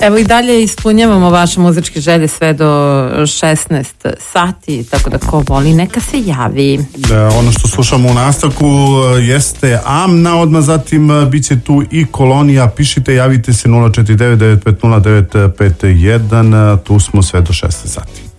Evo i dalje ispunjavamo vaše muzičke želje sve do 16 sati, tako da ko voli neka se javi. Ono što slušamo u nastavku jeste Amna, odmah zatim bit će tu i Kolonija. Pišite, javite se 049 950 951, tu smo sve do 16 sati.